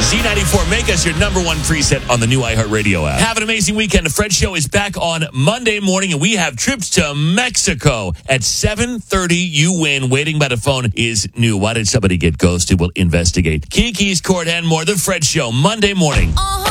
Z94, make us your number one preset on the new iHeartRadio app. Have an amazing weekend. The Fred Show is back on Monday morning, and we have trips to Mexico at 7:30. You win. Waiting by the phone is new. Why did somebody get ghosted? We'll investigate. Kiki's Court and more. The Fred Show, Monday morning.